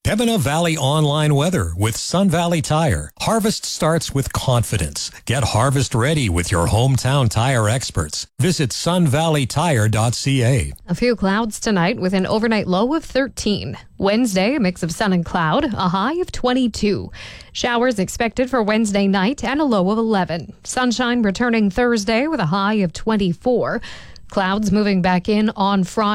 Pembina Valley online weather with Sun Valley Tire. Harvest starts with confidence. Get harvest ready with your hometown tire experts. Visit sunvalleytire.ca. A few clouds tonight with an overnight low of 13. Wednesday, a mix of sun and cloud, a high of 22. Showers expected for Wednesday night and a low of 11. Sunshine returning Thursday with a high of 24. Clouds moving back in on Friday.